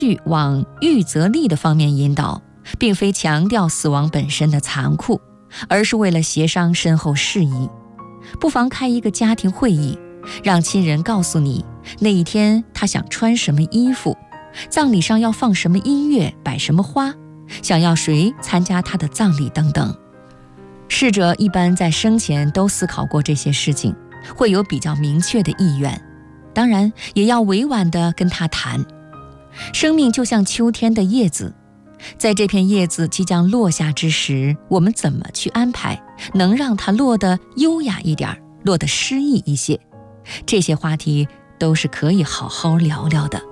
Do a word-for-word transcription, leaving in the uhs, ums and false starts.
绪往预则立的方面引导，并非强调死亡本身的残酷，而是为了协商身后事宜。不妨开一个家庭会议，让亲人告诉你那一天他想穿什么衣服，葬礼上要放什么音乐，摆什么花，想要谁参加他的葬礼等等。逝者一般在生前都思考过这些事情，会有比较明确的意愿，当然也要委婉地跟他谈。生命就像秋天的叶子，在这片叶子即将落下之时，我们怎么去安排，能让它落得优雅一点，落得诗意一些？这些话题都是可以好好聊聊的。